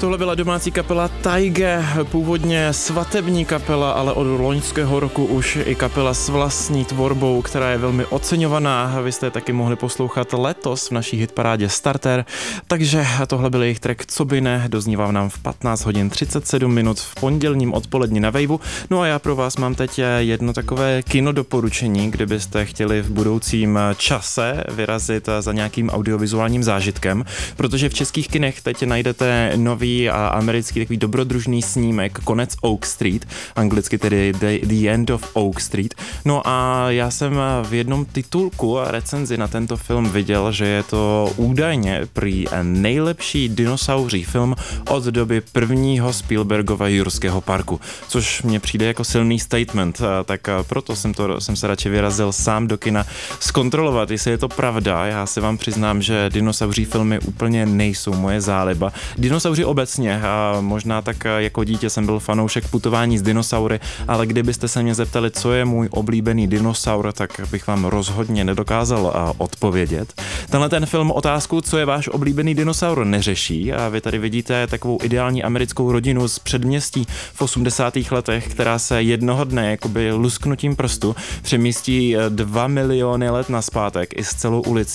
Tohle byla domácí kapela Taige, původně svatební kapela, ale od loňského roku už i kapela s vlastní tvorbou, která je velmi oceňovaná. Vy jste taky mohli poslouchat letos v naší hitparádě Starter, takže tohle byl jejich track Co by ne, doznívá nám v 15 hodin 37 minut v pondělním odpoledni na Waveu. No a já pro vás mám teď jedno takové kinodoporučení, kdybyste chtěli v budoucím čase vyrazit za nějakým audiovizuálním zážitkem, protože v českých kinech teď najdete nový a americký takový dobrodružný snímek Konec Oak Street, anglicky tedy The End of Oak Street. No a já jsem v jednom titulku a recenzi na tento film viděl, že je to údajně prý nejlepší dinosauří film od doby prvního Spielbergova Jurského parku, což mně přijde jako silný statement, tak proto jsem se radši vyrazil sám do kina zkontrolovat, jestli je to pravda. Já se vám přiznám, že dinosauří filmy úplně nejsou moje záliba. Dinosauři obecně, a možná tak jako dítě jsem byl fanoušek Putování s dinosaury, ale kdybyste se mě zeptali, co je můj oblíbený dinosaur, tak bych vám rozhodně nedokázal odpovědět. Tenhle ten film otázku, co je váš oblíbený dinosaur, neřeší a vy tady vidíte takovou ideální americkou rodinu z předměstí v 80. letech, která se jednoho dne jakoby lusknutím prstu přemístí 2 miliony let nazpátek i s celou ulicí